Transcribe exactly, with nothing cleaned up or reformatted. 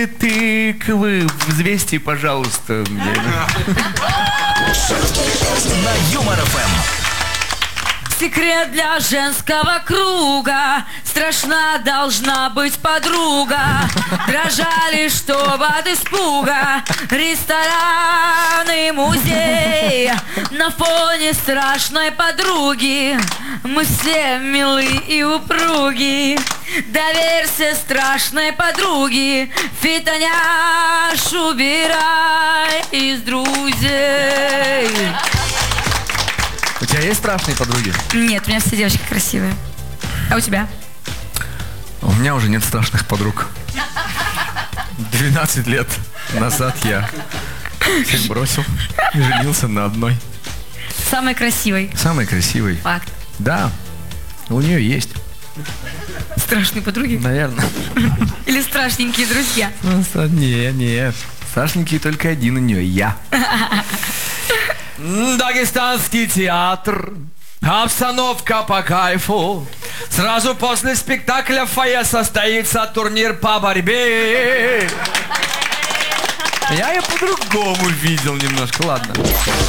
Ты, ты, вы взвесьте, пожалуйста, мне. На Юмор эф эм. Секрет для женского круга. Страшна должна быть подруга. Дрожали, чтобы от испуга. Рестораны, музей. На фоне страшной подруги мы все милы и упруги. Доверься страшной подруге. Фитоняш убирай из друзей. У тебя есть страшные подруги? Нет, у меня все девочки красивые. А у тебя? У меня уже нет страшных подруг. двенадцать лет назад я всех бросил и женился на одной. Самый красивый. Самой красивой. Факт. Да, у нее есть. Страшные подруги? Наверное. Или страшненькие друзья? Нет, нет. Страшненький только один у нее, я. Дагестанский театр. Обстановка по кайфу. Сразу после спектакля в фойе состоится турнир по борьбе. Я ее по-другому видел немножко, ладно.